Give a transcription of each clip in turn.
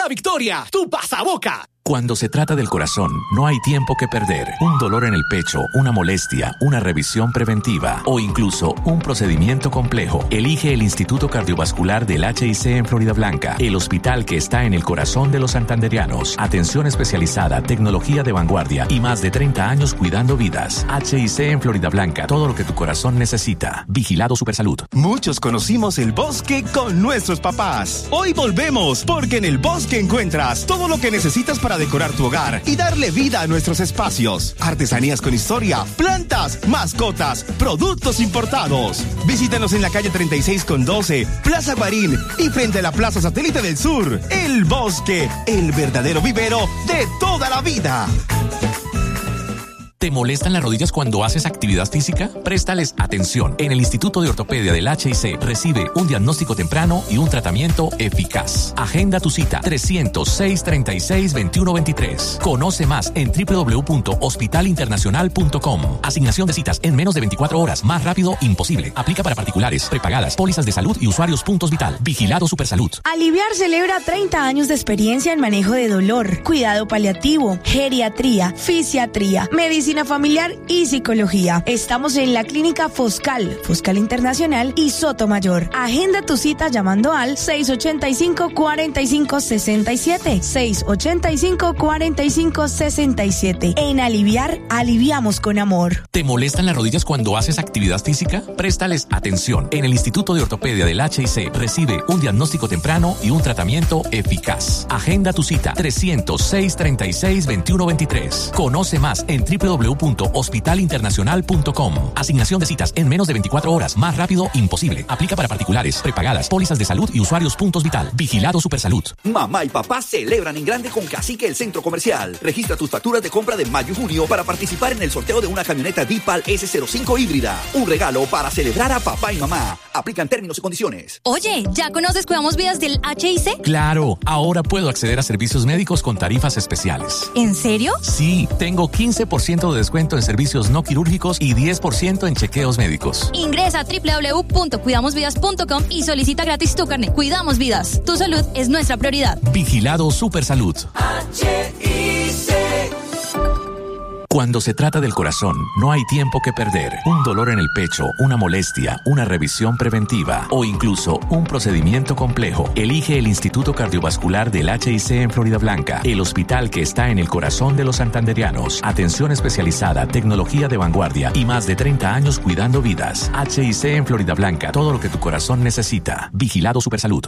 la victoria. Tu pasaboca. Cuando se trata del corazón, no hay tiempo que perder. Un dolor en el pecho, una molestia, una revisión preventiva o incluso un procedimiento complejo. Elige el Instituto Cardiovascular del HIC en Florida Blanca, el hospital que está en el corazón de los santanderianos. Atención especializada, tecnología de vanguardia y más de 30 años cuidando vidas. HIC en Florida Blanca, todo lo que tu corazón necesita. Vigilado Supersalud. Muchos conocimos el bosque con nuestros papás. Hoy volvemos, porque en el bosque encuentras todo lo que necesitas para decorar tu hogar y darle vida a nuestros espacios. Artesanías con historia, plantas, mascotas, productos importados. Visítanos en la calle 36 con 12, Plaza Guarín y frente a la Plaza Satélite del Sur. El Bosque, el verdadero vivero de toda la vida. ¿Te molestan las rodillas cuando haces actividad física? Préstales atención. En el Instituto de Ortopedia del HIC recibe un diagnóstico temprano y un tratamiento eficaz. Agenda tu cita 300-636-2123. Conoce más en www.hospitalinternacional.com. Asignación de citas en menos de 24 horas. Más rápido imposible. Aplica para particulares, prepagadas, pólizas de salud y usuarios Puntos Vital. Vigilado Supersalud. Aliviar celebra 30 años de experiencia en manejo de dolor, cuidado paliativo, geriatría, fisiatría, medicina familiar y psicología. Estamos en la clínica Foscal Internacional y Sotomayor. Agenda tu cita llamando al 685-4567. 685-4567. En Aliviar, aliviamos con amor. ¿Te molestan las rodillas cuando haces actividad física? Préstales atención. En el Instituto de Ortopedia del HIC recibe un diagnóstico temprano y un tratamiento eficaz. Agenda tu cita 300-636-2123. Conoce más en www.hospitalinternacional.com. Asignación de citas en menos de 24 horas. Más rápido imposible. Aplica para particulares, prepagadas, pólizas de salud y usuarios Puntos Vital. Vigilado Supersalud. Mamá y papá celebran en grande con Cacique el Centro Comercial. Registra tus facturas de compra de mayo y junio para participar en el sorteo de una camioneta Deepal S05 híbrida. Un regalo para celebrar a papá y mamá. Aplican términos y condiciones. Oye, ¿ya conoces Cuidamos Vidas del HIC? Claro, ahora puedo acceder a servicios médicos con tarifas especiales. ¿En serio? Sí, tengo 15% de descuento en servicios no quirúrgicos y 10% en chequeos médicos. Ingresa a www.cuidamosvidas.com y solicita gratis tu carnet. Cuidamos Vidas. Tu salud es nuestra prioridad. Vigilado Supersalud. Cuando se trata del corazón, no hay tiempo que perder. Un dolor en el pecho, una molestia, una revisión preventiva o incluso un procedimiento complejo. Elige el Instituto Cardiovascular del HIC en Florida Blanca, el hospital que está en el corazón de los santanderianos. Atención especializada, tecnología de vanguardia y más de 30 años cuidando vidas. HIC en Florida Blanca, todo lo que tu corazón necesita. Vigilado Supersalud.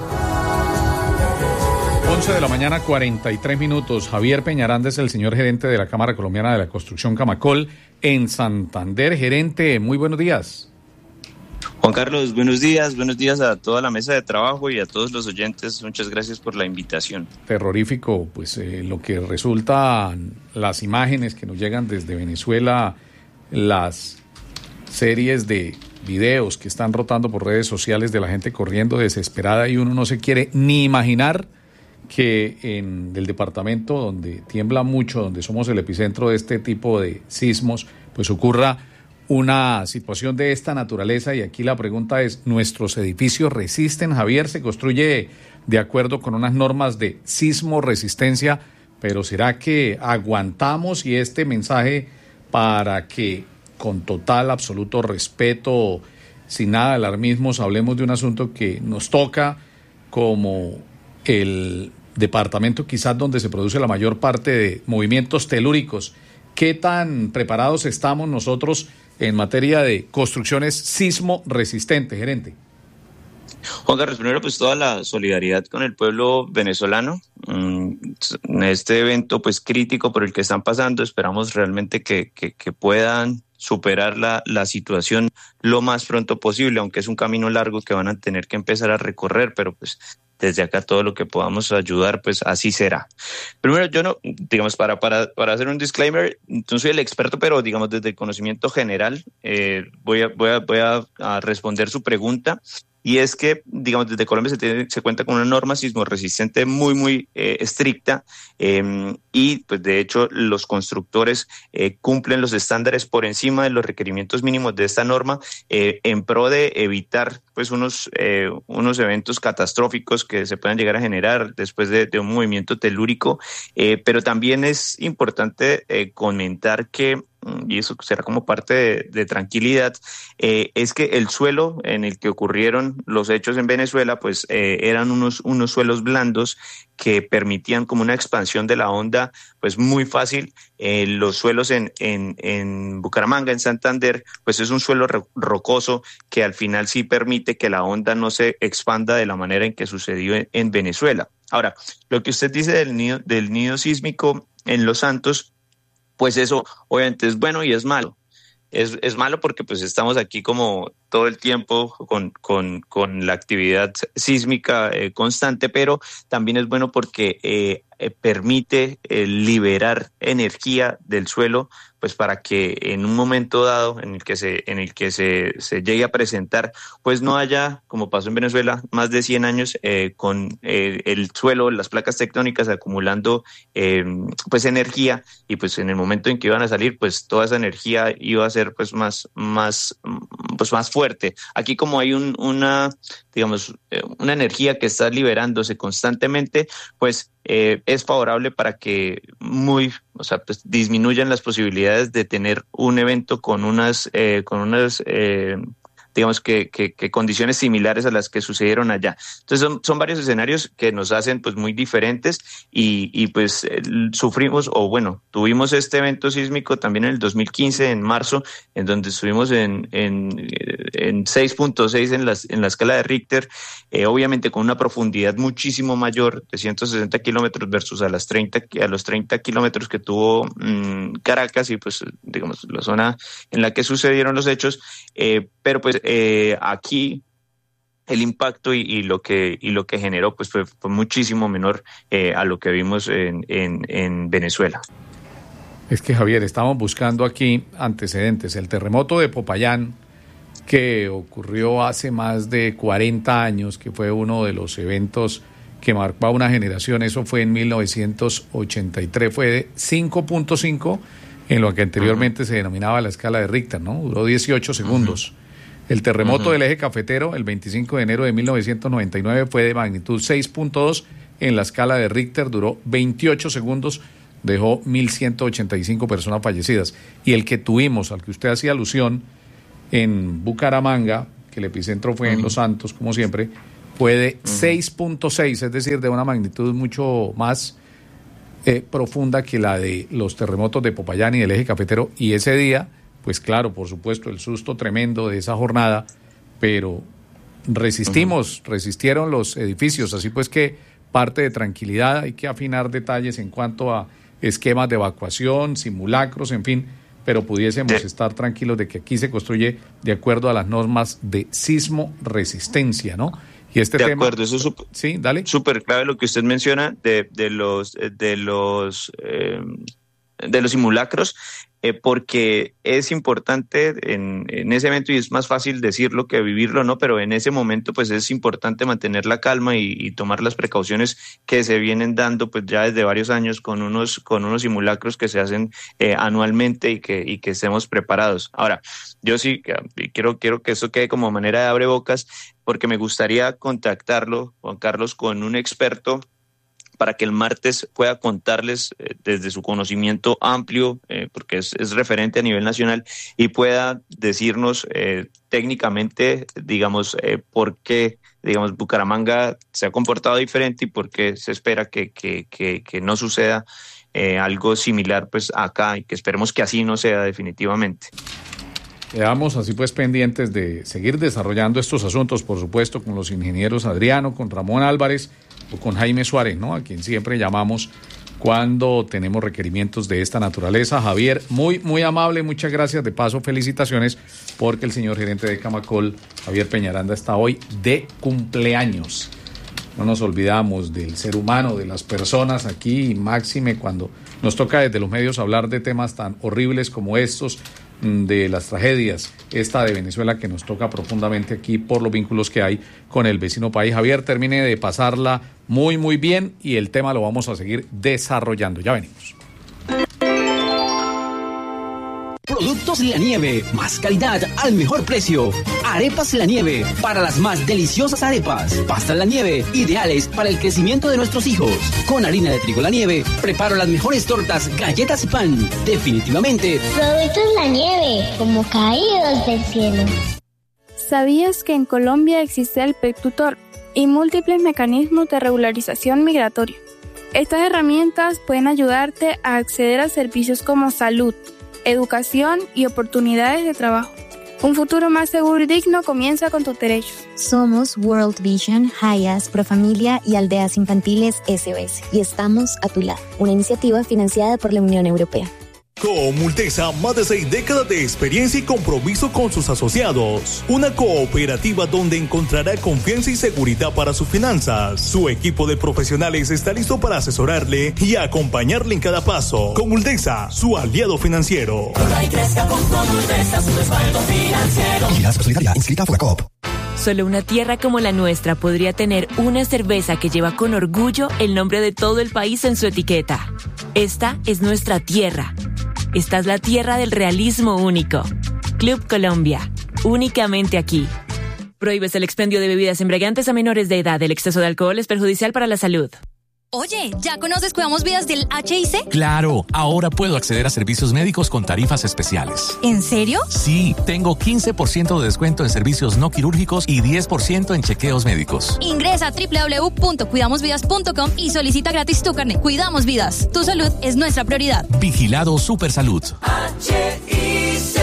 11 de la mañana, 43 minutos. Javier Peñaranda es el señor gerente de la Cámara Colombiana de la Construcción Camacol en Santander. Gerente, muy buenos días. Juan Carlos, buenos días a toda la mesa de trabajo y a todos los oyentes. Muchas gracias por la invitación. Terrorífico, pues lo que resultan las imágenes que nos llegan desde Venezuela, las series de videos que están rotando por redes sociales de la gente corriendo desesperada y uno no se quiere ni imaginar que en el departamento donde tiembla mucho, donde somos el epicentro de este tipo de sismos, pues ocurra una situación de esta naturaleza. Y aquí la pregunta es, ¿nuestros edificios resisten, Javier? ¿Se construye de acuerdo con unas normas de sismo resistencia? Pero ¿será que aguantamos? Y este mensaje para que con total, absoluto respeto, sin nada de alarmismos, hablemos de un asunto que nos toca como el departamento quizás donde se produce la mayor parte de movimientos telúricos. ¿Qué tan preparados estamos nosotros en materia de construcciones sismo resistentes, gerente? Juan Carlos, primero pues toda la solidaridad con el pueblo venezolano en este evento pues crítico por el que están pasando. Esperamos realmente que puedan superar la situación lo más pronto posible, aunque es un camino largo que van a tener que empezar a recorrer, pero pues desde acá todo lo que podamos ayudar, pues así será. Primero, yo no, digamos, para hacer un disclaimer, no soy el experto, pero digamos desde el conocimiento general, voy a responder su pregunta. y es que, digamos, desde Colombia se cuenta con una norma sismorresistente muy estricta, y pues de hecho los constructores cumplen los estándares por encima de los requerimientos mínimos de esta norma, en pro de evitar pues unos eventos catastróficos que se puedan llegar a generar después de un movimiento telúrico, pero también es importante comentar que, y eso será como parte de tranquilidad, es que el suelo en el que ocurrieron los hechos en Venezuela pues eran unos suelos blandos que permitían como una expansión de la onda pues muy fácil. Los suelos en Bucaramanga, en Santander, pues es un suelo rocoso que al final sí permite que la onda no se expanda de la manera en que sucedió en Venezuela. Ahora, lo que usted dice del nido sísmico en Los Santos, pues eso obviamente es bueno y es malo. Es malo porque pues estamos aquí como todo el tiempo con la actividad sísmica constante, pero también es bueno porque permite liberar energía del suelo, pues para que en un momento dado en el que se llegue a presentar, pues no haya, como pasó en Venezuela, más de 100 años con el suelo, las placas tectónicas acumulando pues energía, y pues en el momento en que iban a salir, pues toda esa energía iba a ser pues más fuerte. Aquí como hay una energía que está liberándose constantemente, pues es favorable para que pues disminuyan las posibilidades de tener un evento con unas digamos que condiciones similares a las que sucedieron allá. Entonces son varios escenarios que nos hacen pues muy diferentes, y pues tuvimos este evento sísmico también en el 2015, en marzo, en donde estuvimos en 6.6 en la escala de Richter, obviamente con una profundidad muchísimo mayor, de 160 kilómetros versus a los 30 kilómetros que tuvo Caracas, y pues digamos la zona en la que sucedieron los hechos, pero pues aquí el impacto y lo que generó pues fue muchísimo menor a lo que vimos en Venezuela. Es que, Javier, estamos buscando aquí antecedentes. El terremoto de Popayán, que ocurrió hace más de 40 años, que fue uno de los eventos que marcó a una generación, eso fue en 1983, fue de 5.5 en lo que anteriormente se denominaba la escala de Richter, ¿no? Duró 18 segundos. El terremoto del eje cafetero, el 25 de enero de 1999, fue de magnitud 6.2 en la escala de Richter, duró 28 segundos, dejó 1.185 personas fallecidas. Y el que tuvimos, al que usted hacía alusión, en Bucaramanga, que el epicentro fue en Los Santos, como siempre, fue de 6.6, es decir, de una magnitud mucho más profunda que la de los terremotos de Popayán y del eje cafetero. Y ese día, pues claro, por supuesto, el susto tremendo de esa jornada, pero resistieron los edificios, así pues que parte de tranquilidad, hay que afinar detalles en cuanto a esquemas de evacuación, simulacros, en fin, pero pudiésemos estar tranquilos de que aquí se construye de acuerdo a las normas de sismo resistencia, ¿no? Y este tema... De acuerdo, eso es sí, dale. Súper clave lo que usted menciona de los simulacros, porque es importante en ese evento, y es más fácil decirlo que vivirlo, ¿no? Pero en ese momento pues es importante mantener la calma y tomar las precauciones que se vienen dando pues ya desde varios años con unos simulacros que se hacen anualmente, y que estemos preparados. Ahora, yo sí quiero que eso quede como manera de abrebocas, porque me gustaría contactarlo, Juan Carlos, con un experto para que el martes pueda contarles desde su conocimiento amplio, porque es referente a nivel nacional, y pueda decirnos técnicamente, digamos, por qué, digamos, Bucaramanga se ha comportado diferente y por qué se espera que no suceda algo similar pues acá, y que esperemos que así no sea definitivamente. Quedamos así pues pendientes de seguir desarrollando estos asuntos, por supuesto, con los ingenieros Adriano, con Ramón Álvarez o con Jaime Suárez, ¿no? A quien siempre llamamos cuando tenemos requerimientos de esta naturaleza. Javier, muy, muy amable, muchas gracias. De paso, felicitaciones, porque el señor gerente de Camacol, Javier Peñaranda, está hoy de cumpleaños. No nos olvidamos del ser humano, de las personas aquí, máxime cuando nos toca desde los medios hablar de temas tan horribles como estos, de las tragedias, esta de Venezuela que nos toca profundamente aquí por los vínculos que hay con el vecino país. Javier, termine de pasarla muy, muy bien y el tema lo vamos a seguir desarrollando. Ya venimos. Productos La Nieve, más calidad al mejor precio. Arepas La Nieve, para las más deliciosas arepas. Pastas La Nieve, ideales para el crecimiento de nuestros hijos. Con harina de trigo La Nieve, preparo las mejores tortas, galletas y pan. Definitivamente. Productos La Nieve, como caídos del cielo. ¿Sabías que en Colombia existe el PEC-Tutor y múltiples mecanismos de regularización migratoria? Estas herramientas pueden ayudarte a acceder a servicios como salud, educación y oportunidades de trabajo. Un futuro más seguro y digno comienza con tus derechos. Somos World Vision, Hayas, Profamilia y Aldeas Infantiles SOS y estamos a tu lado. Una iniciativa financiada por la Unión Europea. Comultesa, más de 6 décadas de experiencia y compromiso con sus asociados. Una cooperativa donde encontrará confianza y seguridad para sus finanzas. Su equipo de profesionales está listo para asesorarle y acompañarle en cada paso. Comultesa, su aliado financiero. Crezca con Comultesa, su respaldo financiero. Vigilance Solidaria, inscrita a Coop. Solo una tierra como la nuestra podría tener una cerveza que lleva con orgullo el nombre de todo el país en su etiqueta. Esta es nuestra tierra. Esta es la tierra del realismo único. Club Colombia, únicamente aquí. Prohíbes el expendio de bebidas embriagantes a menores de edad. El exceso de alcohol es perjudicial para la salud. Oye, ¿ya conoces Cuidamos Vidas del HIC? Claro, ahora puedo acceder a servicios médicos con tarifas especiales. ¿En serio? Sí, tengo 15% de descuento en servicios no quirúrgicos y 10% en chequeos médicos. Ingresa a www.cuidamosvidas.com y solicita gratis tu carnet. Cuidamos Vidas. Tu salud es nuestra prioridad. Vigilado Supersalud. HIC.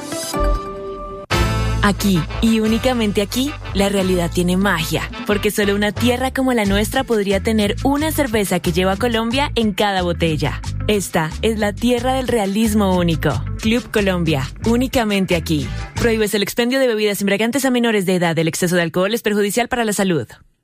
Aquí, y únicamente aquí, la realidad tiene magia, porque solo una tierra como la nuestra podría tener una cerveza que lleva Colombia en cada botella. Esta es la tierra del realismo único. Club Colombia, únicamente aquí. Prohíbes el expendio de bebidas embriagantes a menores de edad. El exceso de alcohol es perjudicial para la salud.